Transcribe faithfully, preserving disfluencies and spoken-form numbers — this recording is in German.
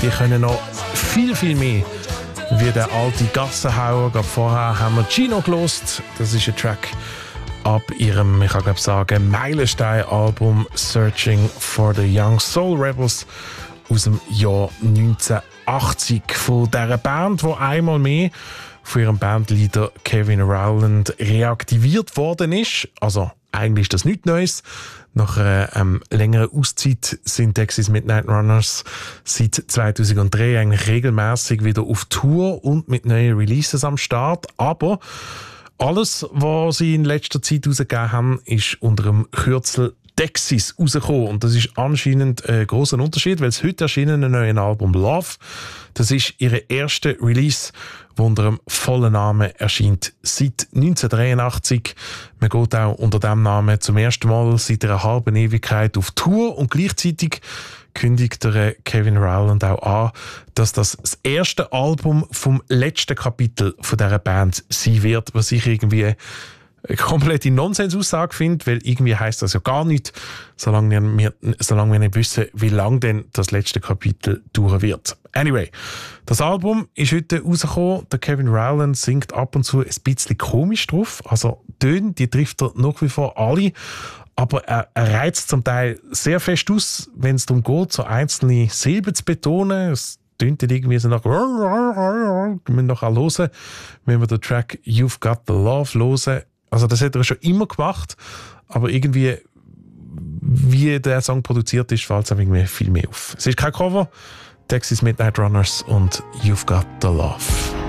die können noch viel, viel mehr wie der alte Gassenhauer. Gerade vorher haben wir Gino gelost. Das ist ein Track ab ihrem, ich kann glaube sagen, Meilenstein-Album Searching for the Young Soul Rebels aus dem Jahr neunzehnhundertachtzig. Von dieser Band, die einmal mehr von ihrem Bandleader Kevin Rowland reaktiviert worden ist. Also eigentlich ist das nichts Neues. Nach einer ähm, längeren Auszeit sind Texas Midnight Runners seit zweitausenddrei eigentlich regelmäßig wieder auf Tour und mit neuen Releases am Start. Aber alles, was sie in letzter Zeit rausgegeben haben, ist unter dem Kürzel Texas rausgekommen. Und das ist anscheinend ein grosser Unterschied, weil es heute erschienene neue Album Love, das ist ihre erste Release, die unter dem vollen Namen erscheint seit neunzehnhundertdreiundachtzig. Man geht auch unter diesem Namen zum ersten Mal seit einer halben Ewigkeit auf Tour und gleichzeitig kündigt der Kevin Rowland auch an, dass das das erste Album vom letzten Kapitel von dieser Band sein wird, was ich irgendwie eine komplette Nonsens-Aussage finde, weil irgendwie heisst das ja gar nicht, solange wir, solange wir nicht wissen, wie lang denn das letzte Kapitel dauern wird. Anyway, das Album ist heute rausgekommen. Der Kevin Rowland singt ab und zu ein bisschen komisch drauf. Also Töne, die trifft er nach wie vor alle. Aber er, er reizt zum Teil sehr fest aus, wenn es darum geht, so einzelne Silben zu betonen. Es tönt dann irgendwie so nach wir müssen noch hören, wenn wir den Track You've Got the Love hören. Also das hat er schon immer gemacht, aber irgendwie, wie der Song produziert ist, fällt es irgendwie viel mehr auf. Es ist kein Cover, Texas Midnight Runners und You've Got the Love.